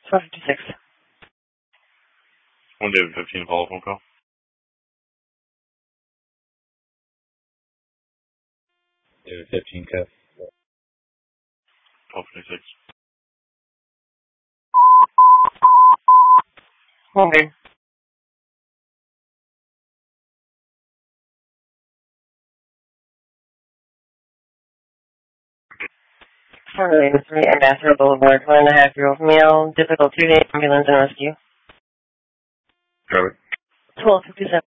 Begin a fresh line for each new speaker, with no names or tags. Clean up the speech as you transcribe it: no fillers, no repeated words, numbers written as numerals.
1256.
One David 15, follow phone call.
David 15, code.
1226.
Okay. Sorry, Ambassador Boulevard, 1.5-year-old male, difficult 2-day ambulance and rescue.
Charlie.
1257.